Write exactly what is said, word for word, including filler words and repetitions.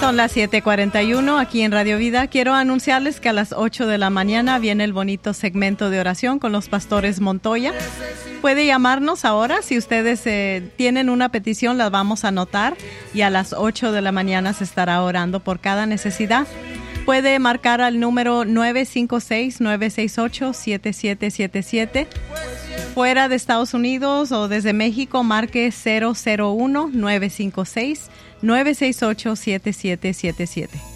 Son las siete cuarenta y uno aquí en Radio Vida. Quiero anunciarles que a las ocho de la mañana viene el bonito segmento de oración con los pastores Montoya. Puede llamarnos ahora. Si ustedes eh, tienen una petición, la vamos a anotar y a las ocho de la mañana se estará orando por cada necesidad. Puede marcar al número nueve cinco seis, nueve seis ocho, siete siete siete siete. Fuera de Estados Unidos o desde México, marque cero cero uno, nueve cinco seis, nueve seis ocho, siete siete siete siete.